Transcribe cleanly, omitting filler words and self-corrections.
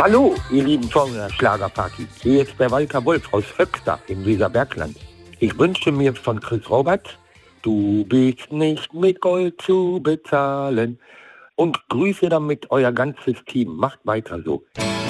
Hallo, ihr Lieben von der Schlagerparty. Hier ist der Walter Wolf aus Höxter im Weserbergland. Ich wünsche mir von Chris Robert, du bist nicht mit Gold zu bezahlen. Und grüße damit euer ganzes Team. Macht weiter so.